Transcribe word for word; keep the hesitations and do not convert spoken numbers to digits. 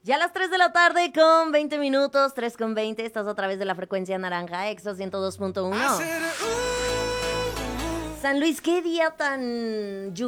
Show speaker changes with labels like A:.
A: Ya a las tres de la tarde con veinte minutos, tres con veinte, estás a través de la frecuencia naranja, Exa ciento dos punto uno. San Luis, qué día tan lluvioso.